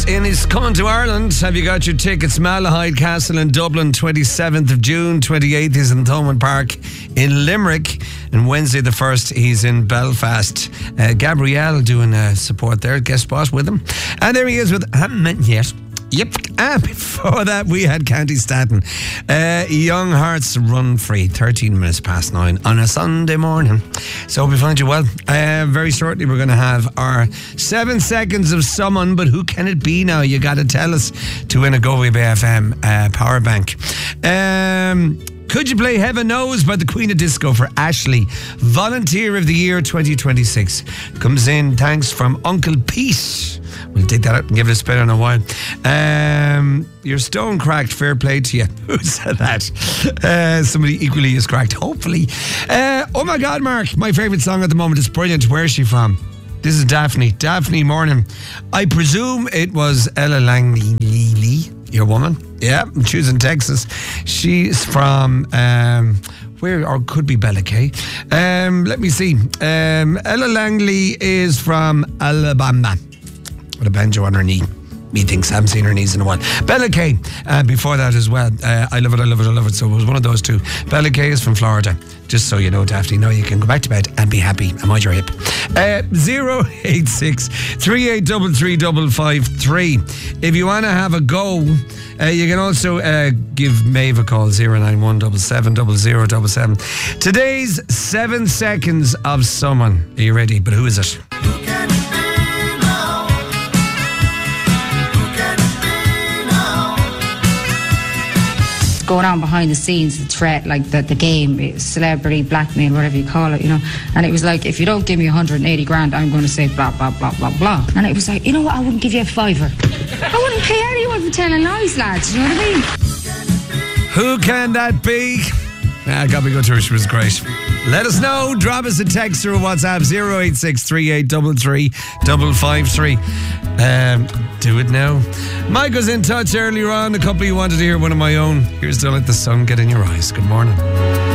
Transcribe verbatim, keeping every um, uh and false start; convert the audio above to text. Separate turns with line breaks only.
in is coming to Ireland. Have you got your tickets? Malahide Castle in Dublin, twenty-seventh of June. twenty-eighth is in Thomond Park in Limerick. And Wednesday the first, he's in Belfast. Uh, Gabrielle doing uh, support there, guest spot with him. And there he is with Haven't Met Yet. Yep. And before that, we had Canty Staton. Uh, Young Hearts Run Free, thirteen minutes past nine on a Sunday morning. So we find you well. Uh, very shortly, we're going to have our seven seconds of someone, but who can it be now? You got to tell us to win a Go Way Bay F M uh, power bank. Um... Could you play Heaven Knows by the Queen of Disco for Ashley? Volunteer of the Year twenty twenty-six. Comes in thanks from Uncle Pete. We'll take that out and give it a spin in a while. Um, you're stone cracked. Fair play to you. Who said that? Uh, somebody equally as cracked, hopefully. Uh, oh my God, Mark. My favourite song at the moment is brilliant. Where is she from? This is Daphne. Daphne Morning. I presume it was Ella Langley, your woman. Yeah, she was in Texas. She's from, um, where, or could be Bella Kay. Um, let me see. Um, Ella Langley is from Alabama. With a banjo on her knee. Methinks I haven't seen her knees in a while. Bella Kay, uh, before that as well. Uh, I love it, I love it, I love it. So it was one of those two. Bella Kay is from Florida. Just so you know, Daphne, now you can go back to bed and be happy and mind your hip. Uh, zero eight six, three eight three three five five three. If you want to have a go, uh, you can also uh, give Maeve a call, zero nine one seven seven zero zero seven seven. Today's seven seconds of someone. Are you ready? But who is it?
Going on behind the scenes, the threat, like the, the game, celebrity, blackmail, whatever you call it, you know. And it was like, if you don't give me one hundred eighty grand, I'm going to say blah, blah, blah, blah, blah. And it was like, you know what, I wouldn't give you a fiver. I wouldn't pay anyone for telling lies, lads, you know what I mean?
Who can that be? Ah, got me go to her, she was great. Let us know, drop us a text or a WhatsApp, zero eight six, three eight three three five five three. Um, do it now. Mike was in touch earlier on, a couple you wanted to hear, one of my own. Here's Don't Let the Sun Get in Your Eyes. Good morning.